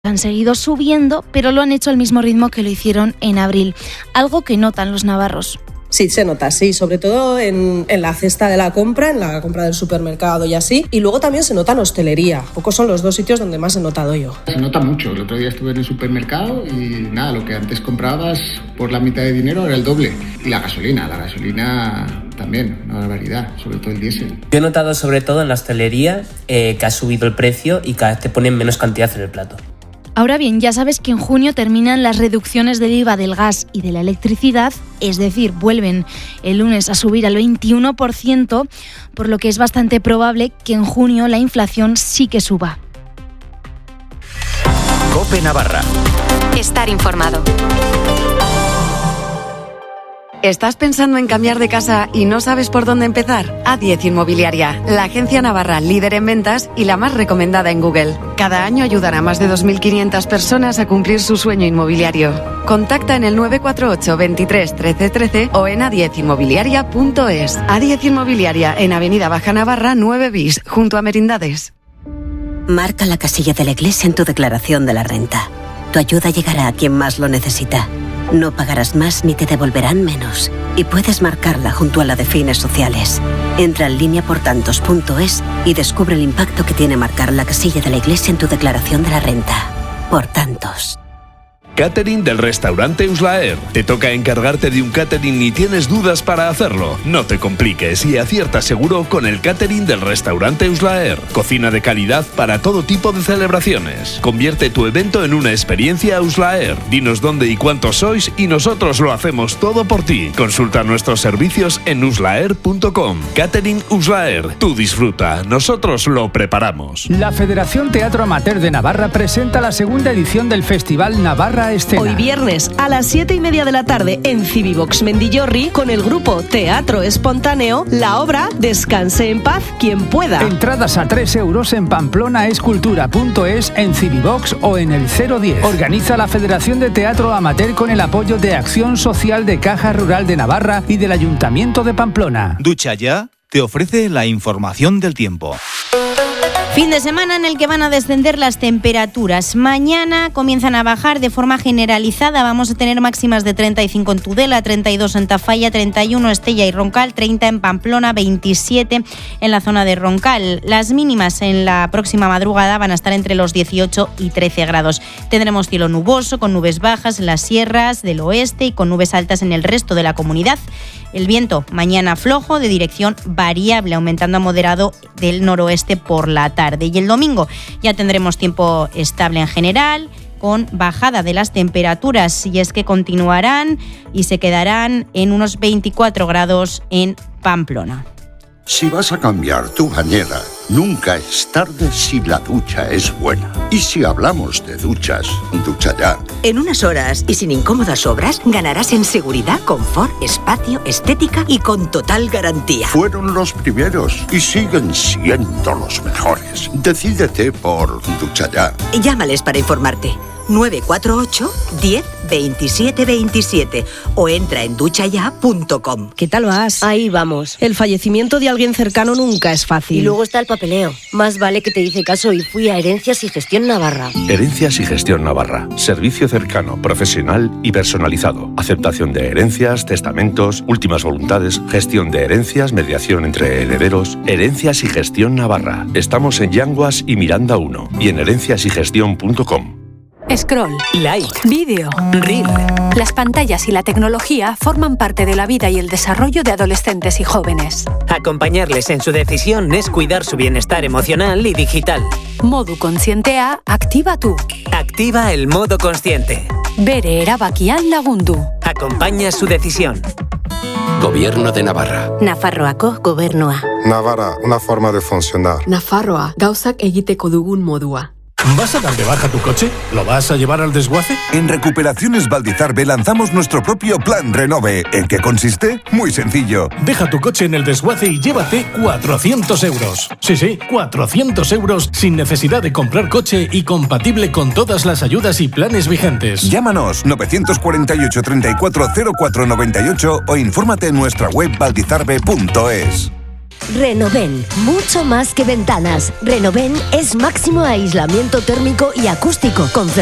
Han seguido subiendo, pero lo han hecho al mismo ritmo que lo hicieron en abril, algo que notan los navarros. Sí, se nota, sí, sobre todo en la cesta de la compra, en la compra del supermercado y así. Y luego también se nota en hostelería. Pocos son los dos sitios donde más he notado yo. Se nota mucho. El otro día estuve en el supermercado y nada, lo que antes comprabas por la mitad de dinero era el doble. Y la gasolina también, una barbaridad, sobre todo el diésel. Yo he notado sobre todo en la hostelería que ha subido el precio y cada vez te ponen menos cantidad en el plato. Ahora bien, ya sabes que en junio terminan las reducciones del IVA del gas y de la electricidad, es decir, vuelven el lunes a subir al 21%, por lo que es bastante probable que en junio la inflación sí que suba. COPE Navarra. Estar informado. ¿Estás pensando en cambiar de casa y no sabes por dónde empezar? A10 Inmobiliaria, la agencia navarra líder en ventas y la más recomendada en Google. Cada año ayudará a más de 2.500 personas a cumplir su sueño inmobiliario. Contacta en el 948 23 13 13 o en a10inmobiliaria.es. A10 Inmobiliaria, en Avenida Baja Navarra 9 bis, junto a Merindades. Marca la casilla de la Iglesia en tu declaración de la renta. Tu ayuda llegará a quien más lo necesita. No pagarás más ni te devolverán menos. Y puedes marcarla junto a la de fines sociales. Entra en lineaportantos.es y descubre el impacto que tiene marcar la casilla de la Iglesia en tu declaración de la renta. Por tantos. Catering del restaurante Uslaer. ¿Te toca encargarte de un catering y tienes dudas para hacerlo? No te compliques y acierta seguro con el catering del restaurante Uslaer. Cocina de calidad para todo tipo de celebraciones. Convierte tu evento en una experiencia Uslaer. Dinos dónde y cuántos sois y nosotros lo hacemos todo por ti. Consulta nuestros servicios en uslaer.com. Catering Uslaer. Tú disfruta, nosotros lo preparamos. La Federación Teatro Amateur de Navarra presenta la segunda edición del Festival Navarra Escena. Hoy viernes a las 7:30 de la tarde en Civivox Mendillorri con el grupo Teatro Espontáneo, la obra Descanse en paz quien pueda. Entradas a 3 euros en pamplonaescultura.es, en Civivox o en el 010. Organiza la Federación de Teatro Amateur con el apoyo de Acción Social de Caja Rural de Navarra y del Ayuntamiento de Pamplona. Ducha Ya te ofrece la información del tiempo. Fin de semana en el que van a descender las temperaturas. Mañana comienzan a bajar de forma generalizada. Vamos a tener máximas de 35 en Tudela, 32 en Tafalla, 31 en Estella y Roncal, 30 en Pamplona, 27 en la zona de Roncal. Las mínimas en la próxima madrugada van a estar entre los 18 y 13 grados. Tendremos cielo nuboso con nubes bajas en las sierras del oeste y con nubes altas en el resto de la comunidad. El viento mañana flojo de dirección variable, aumentando a moderado del noroeste por la tarde. Y el domingo ya tendremos tiempo estable en general, con bajada de las temperaturas, y es que continuarán y se quedarán en unos 24 grados en Pamplona. Si vas a cambiar tu bañera, nunca es tarde si la ducha es buena. Y si hablamos de duchas, Ducha Ya. En unas horas y sin incómodas obras, ganarás en seguridad, confort, espacio, estética y con total garantía. Fueron los primeros y siguen siendo los mejores. Decídete por Ducha Ya. Llámales para informarte. 948 10 27 27 o entra en duchaya.com. ¿Qué tal vas? Ahí vamos. El fallecimiento de alguien cercano nunca es fácil. Y luego está el papeleo. Más vale que te hice caso y fui a Herencias y Gestión Navarra. Herencias y Gestión Navarra. Servicio cercano, profesional y personalizado. Aceptación de herencias, testamentos, últimas voluntades, gestión de herencias, mediación entre herederos. Herencias y Gestión Navarra. Estamos en Yanguas y Miranda 1 y en herenciasygestión.com. Scroll, like, vídeo, reel. Las pantallas y la tecnología forman parte de la vida y el desarrollo de adolescentes y jóvenes. Acompañarles en su decisión es cuidar su bienestar emocional y digital. Modu Conscientea, activa tú. Activa el modo consciente. Bere erabakian lagundu. Acompaña su decisión. Gobierno de Navarra. Nafarroako gobernua. Navarra, una forma de funcionar. Nafarroa, gauzak egiteko dugun modua. ¿Vas a dar de baja tu coche? ¿Lo vas a llevar al desguace? En Recuperaciones Valdizarbe lanzamos nuestro propio Plan Renove. ¿En qué consiste? Muy sencillo. Deja tu coche en el desguace y llévate 400 euros. Sí, 400 euros sin necesidad de comprar coche y compatible con todas las ayudas y planes vigentes. Llámanos 948 34 04 98 o infórmate en nuestra web valdizarbe.es. Renoven, mucho más que ventanas. Renoven es máximo aislamiento térmico y acústico con